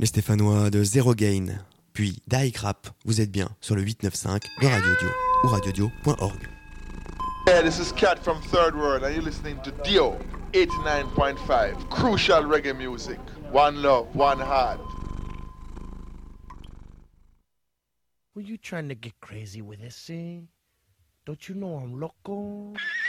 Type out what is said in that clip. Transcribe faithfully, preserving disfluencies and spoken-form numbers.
Les Stéphanois de Zero Gain, puis Die Crap, vous êtes bien sur le huit neuf cinq de Radio Dio ou radiodio point org. Yeah, this is Cat from Third World and you're listening to Dio eighty-nine point five, crucial reggae music. One love, one heart. Were you trying to get crazy with this, eh? Don't you know I'm loco?